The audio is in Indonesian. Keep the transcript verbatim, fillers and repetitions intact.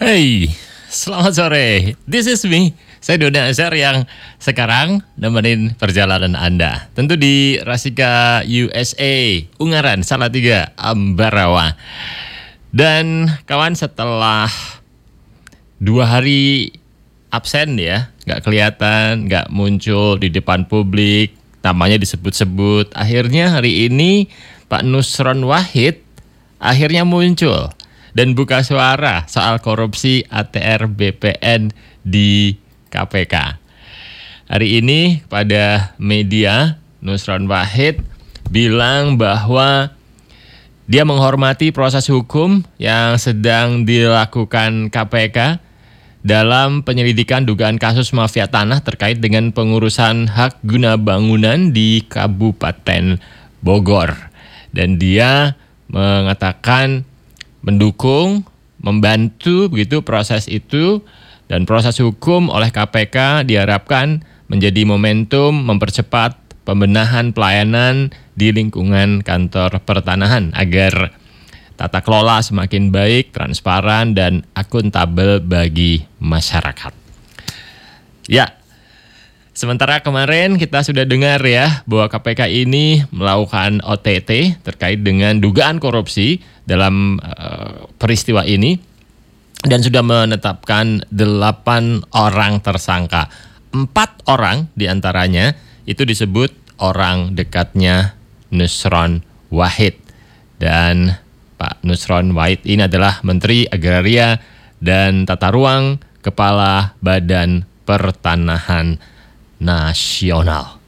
Hey, selamat sore. This is me. Saya Dona Azhar yang sekarang nemenin perjalanan Anda. Tentu di Rasika U S A, Ungaran, Salatiga, Ambarawa. Dan kawan, setelah dua hari absen ya, nggak kelihatan, nggak muncul di depan publik, namanya disebut-sebut. Akhirnya hari ini Pak Nusron Wahid akhirnya muncul dan buka suara soal korupsi A T R B P N di K P K. Hari ini pada media, Nusron Wahid bilang bahwa dia menghormati proses hukum yang sedang dilakukan K P K dalam penyelidikan dugaan kasus mafia tanah terkait dengan pengurusan hak guna bangunan di Kabupaten Bogor. Dan dia mengatakan mendukung, membantu begitu proses itu, dan proses hukum oleh K P K diharapkan menjadi momentum mempercepat pembenahan pelayanan di lingkungan kantor pertanahan agar tata kelola semakin baik, transparan, dan akuntabel bagi masyarakat. Ya, sementara kemarin kita sudah dengar ya bahwa K P K ini melakukan O T T terkait dengan dugaan korupsi dalam uh, peristiwa ini dan sudah menetapkan delapan orang tersangka. Empat orang diantaranya itu disebut orang dekatnya Nusron Wahid. Dan Pak Nusron Wahid ini adalah Menteri Agraria dan Tata Ruang, Kepala Badan Pertanahan Nasional.